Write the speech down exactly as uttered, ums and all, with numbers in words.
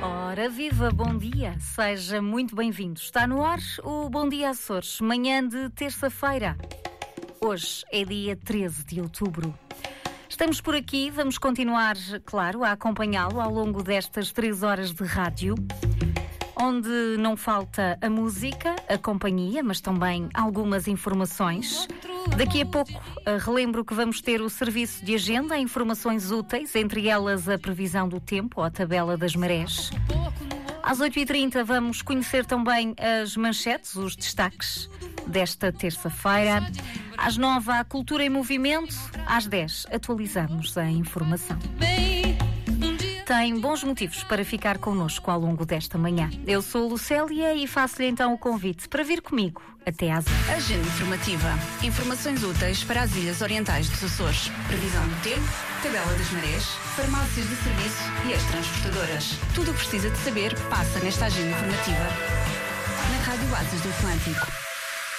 Ora, viva, bom dia, seja muito bem-vindo. Está no ar o Bom Dia Açores, manhã de terça-feira. Hoje é dia treze de outubro. Estamos por aqui, vamos continuar, claro, a acompanhá-lo ao longo destas três horas de rádio, onde não falta a música, a companhia, mas também algumas informações. Daqui a pouco uh, relembro que vamos ter o serviço de agenda, informações úteis, entre elas a previsão do tempo, ou a tabela das marés. Às oito e trinta vamos conhecer também as manchetes, os destaques desta terça-feira. Às nove, a Cultura em Movimento. Às dez, atualizamos a informação. Tem bons motivos para ficar connosco ao longo desta manhã. Eu sou Lucélia e faço-lhe então o convite para vir comigo até às oito. Agenda informativa. Informações úteis para as Ilhas Orientais dos Açores. Previsão do tempo, tabela das marés, farmácias de serviço e as transportadoras. Tudo o que precisa de saber passa nesta agenda informativa. Na Rádio Asas do Atlântico.